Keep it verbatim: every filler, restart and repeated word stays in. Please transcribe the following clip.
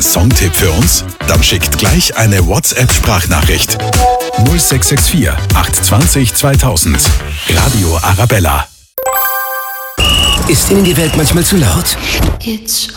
Songtipp für uns? Dann schickt gleich eine WhatsApp-Sprachnachricht. null sechs sechs vier, acht zwei null, zweitausend. Radio Arabella. Ist Ihnen die Welt manchmal zu laut? It's